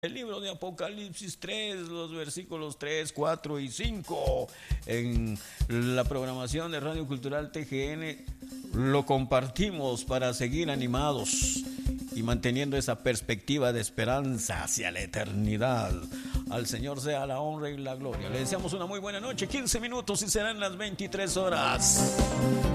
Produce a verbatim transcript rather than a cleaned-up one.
El libro de Apocalipsis tres, los versículos tres, cuatro y cinco. En la programación de Radio Cultural T G N lo compartimos para seguir animados y manteniendo esa perspectiva de esperanza hacia la eternidad. Al Señor sea la honra y la gloria. Le deseamos una muy buena noche, quince minutos y serán las veintitrés horas.